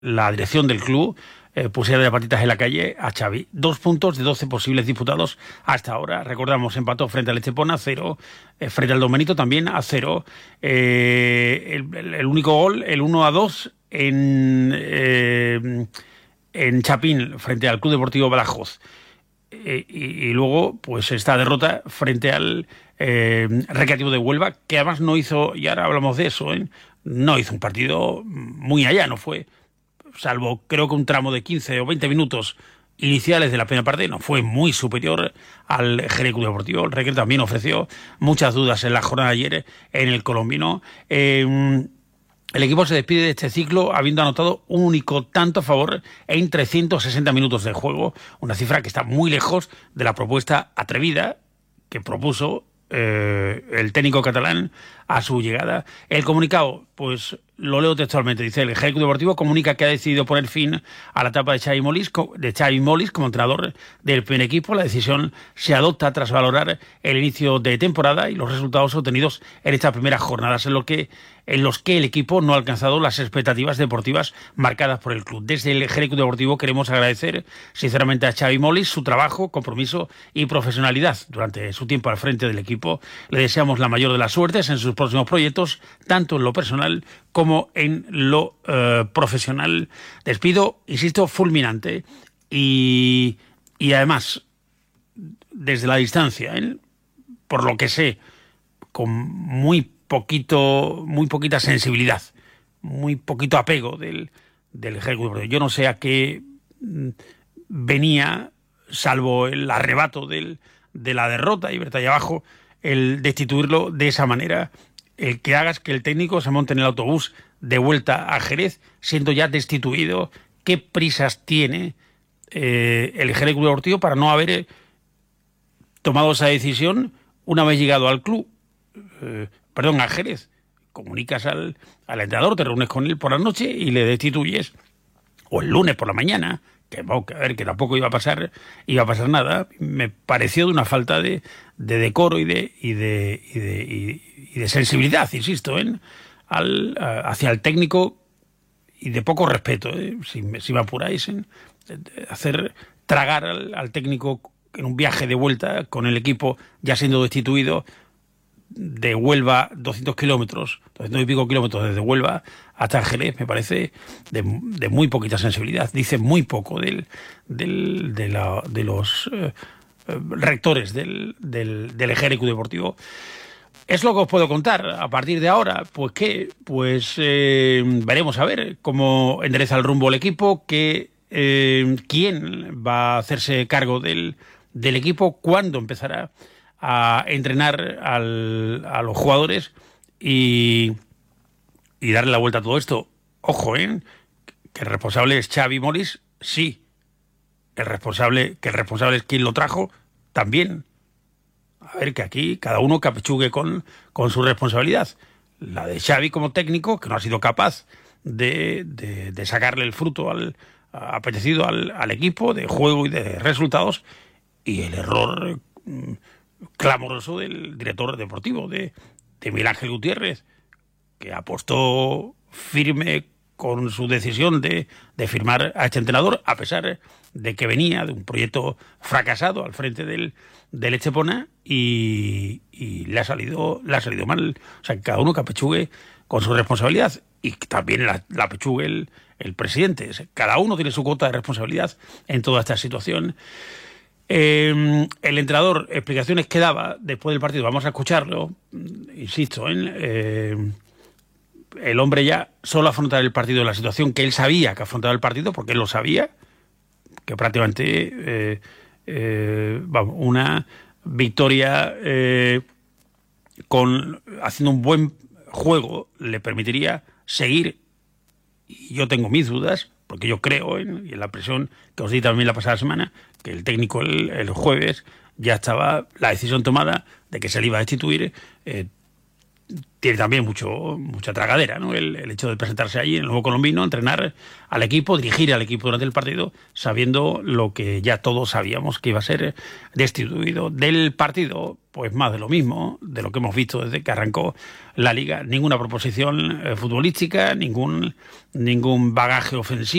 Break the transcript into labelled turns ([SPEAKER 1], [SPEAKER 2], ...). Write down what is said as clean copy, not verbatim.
[SPEAKER 1] la dirección del club pusiera de patitas en la calle a Xavi. 2 puntos de 12 posibles disputados hasta ahora. Recordamos, empató frente al Estepona 0, frente al Don Benito también a 0. El único gol, el 1-2 en Chapín frente al Club Deportivo Badajoz. Y luego, pues esta derrota frente al Recreativo de Huelva, que además no hizo, y ahora hablamos de eso, no hizo un partido muy allá, no fue, salvo creo que un tramo de 15 o 20 minutos iniciales de la primera parte, no fue muy superior al Jerez Club Deportivo. El Recre también ofreció muchas dudas en la jornada de ayer en el colombino. El equipo se despide de este ciclo habiendo anotado un único tanto a favor en 360 minutos de juego, una cifra que está muy lejos de la propuesta atrevida que propuso el técnico catalán a su llegada. El comunicado, pues lo leo textualmente, dice: el Jerez Club Deportivo comunica que ha decidido poner fin a la etapa de Xavi Molist como entrenador del primer equipo. La decisión se adopta tras valorar el inicio de temporada y los resultados obtenidos en estas primeras jornadas, en los que el equipo no ha alcanzado las expectativas deportivas marcadas por el club. Desde el Jerez Club Deportivo queremos agradecer sinceramente a Xavi Molist su trabajo, compromiso y profesionalidad durante su tiempo al frente del equipo. Le deseamos la mayor de las suertes en sus próximos proyectos, tanto en lo personal como en lo profesional. Despido, insisto, fulminante y además desde la distancia, por lo que sé, con muy poquita sensibilidad, muy poquito apego del Ejecutivo. Yo no sé a qué venía, salvo el arrebato de la derrota y ver allá abajo, el destituirlo de esa manera, el que hagas que el técnico se monte en el autobús de vuelta a Jerez siendo ya destituido. ¿Qué prisas tiene el Jerez Club Deportivo para no haber tomado esa decisión una vez llegado al club? A Jerez. Comunicas al entrenador, te reúnes con él por la noche y le destituyes, o el lunes por la mañana, que tampoco iba a pasar nada. Me pareció de una falta de decoro y de sensibilidad, insisto, hacia el técnico, y de poco respeto, si me apuráis, hacer tragar al técnico en un viaje de vuelta con el equipo ya siendo destituido de Huelva, 200 y pico kilómetros desde Huelva hasta Jerez. Me parece de muy poquita sensibilidad. Dice muy poco de los rectores del Jerez Club Deportivo. Es lo que os puedo contar. A partir de ahora, pues veremos a ver cómo endereza el rumbo el equipo, quién va a hacerse cargo del equipo, cuándo empezará a entrenar a los jugadores y darle la vuelta a todo esto. Ojo, que el responsable es Xavi Molist, sí. Que el responsable es quien lo trajo, también. A ver, que aquí cada uno capechugue con su responsabilidad. La de Xavi como técnico, que no ha sido capaz de sacarle el fruto apetecido al equipo de juego y de resultados, y el error clamoroso del director deportivo, de Miguel Ángel Gutiérrez, que apostó firme con su decisión de firmar a este entrenador, a pesar de que venía de un proyecto fracasado al frente del Estepona, y le ha salido mal. O sea, que cada uno capechugue con su responsabilidad, y que también la pechugue el presidente. O sea, cada uno tiene su cuota de responsabilidad en toda esta situación. El entrenador, explicaciones que daba después del partido, vamos a escucharlo. Insisto, el hombre ya solo afrontar el partido en la situación que él sabía que afrontaba el partido, porque él lo sabía, que prácticamente una victoria haciendo un buen juego le permitiría seguir. Y yo tengo mis dudas, porque yo creo en la presión que os di también la pasada semana, que el técnico el jueves ya estaba la decisión tomada de que se le iba a destituir tiene también mucha tragadera, ¿no? El hecho de presentarse allí en el nuevo colombino, entrenar al equipo, dirigir al equipo durante el partido, sabiendo lo que ya todos sabíamos que iba a ser destituido del partido. Pues más de lo mismo, de lo que hemos visto desde que arrancó la Liga. Ninguna proposición futbolística, ningún bagaje ofensivo.